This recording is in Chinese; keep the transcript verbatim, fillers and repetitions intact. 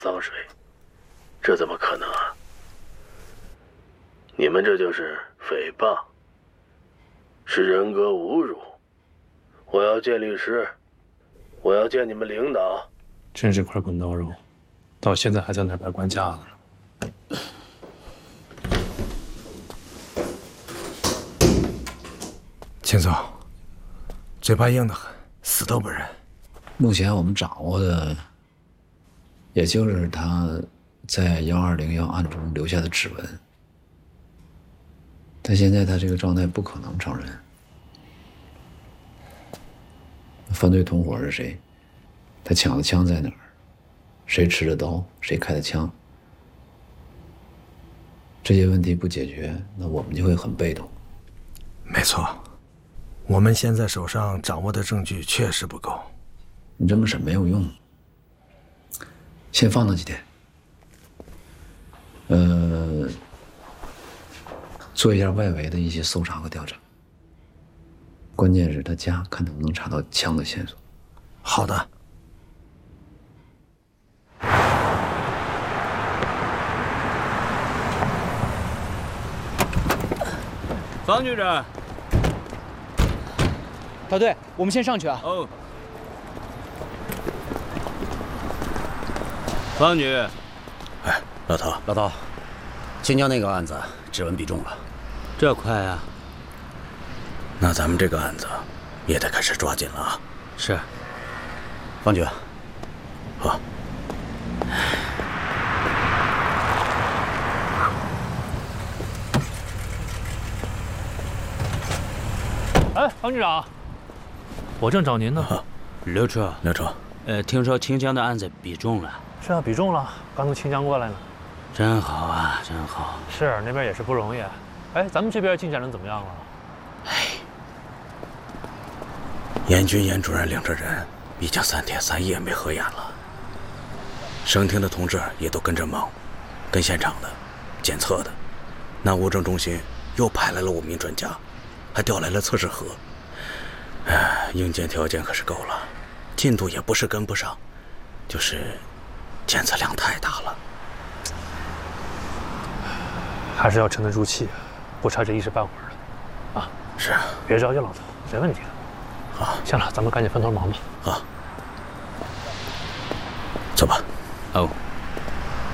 脏水，这怎么可能啊？你们这就是诽谤，是人格侮辱。我要见律师，我要见你们领导。 真是块滚刀肉，到现在还在那儿摆官架子。 秦总，嘴巴硬得很，死都不认。 目前我们掌握的，也就是他在幺二零幺案中留下的指纹。但现在他这个状态不可能承认。犯罪同伙是谁？他抢的枪在哪儿？谁持的刀？谁开的枪？这些问题不解决，那我们就会很被动。 没错，我们现在手上掌握的证据确实不够。 你这么审没有用，先放他几天。呃，做一下外围的一些搜查和调查。关键是他家，看能不能查到枪的线索。 好的。 方局长。 老队，我们先上去啊。 哦。方局。 哎，老头，老头，青椒那个案子指纹比中了， 这快啊！ 那咱们这个案子也得开始抓紧了啊！ 是， 方局，好。 哎，方局长，我正找您呢。 啊、 刘处， 刘处， 呃，听说清江的案子比中了。 是啊，比中了，刚从清江过来呢。 真好啊，真好。 是，那边也是不容易。哎，咱们这边进展的怎么样了？ 哎。 严军严主任领着人，已经三天三夜没合眼了。省厅的同志也都跟着忙，跟现场的、检测的，那物证中心又派来了五名专家，还调来了测试盒。哎，硬件条件可是够了，进度也不是跟不上，就是检测量太大了。 还是要沉得住气，不差这一时半会儿的。啊， 是啊， 别着急，老头，没问题的。 好， 行了，咱们赶紧分头忙吧。 好，走吧。 哦。